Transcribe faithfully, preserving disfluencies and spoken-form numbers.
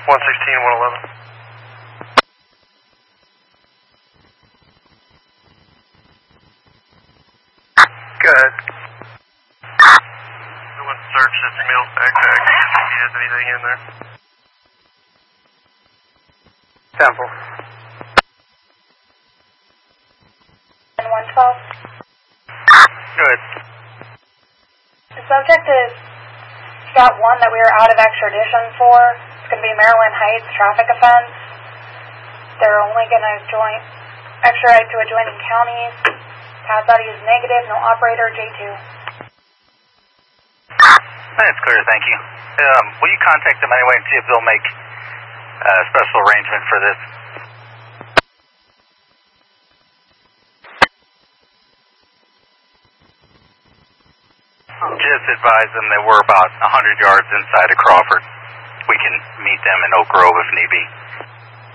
one sixteen, one eleven. Go ahead. Someone search this Emil's backpack to see if he has anything in there. Temple. one twelve. Go ahead. The subject is Scout one that we are out of extradition for. It's going to be Maryland Heights traffic offense. They're only going to join extradite to adjoining counties. Pass value is negative, no operator, J two. That's clear, thank you. Um, will you contact them anyway and see if they'll make a special arrangement for this? Just advise them that we're about one hundred yards inside of Crawford. We can meet them in Oak Grove if need be.